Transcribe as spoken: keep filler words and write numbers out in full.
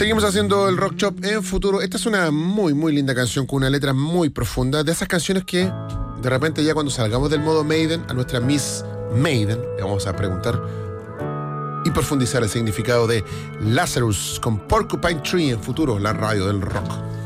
Seguimos haciendo el Rock Shop en Futuro. Esta es una muy, muy linda canción con una letra muy profunda. De esas canciones que de repente ya cuando salgamos del modo Maiden, a nuestra Miss Maiden, le vamos a preguntar y profundizar el significado de Lazarus con Porcupine Tree en Futuro, la radio del rock.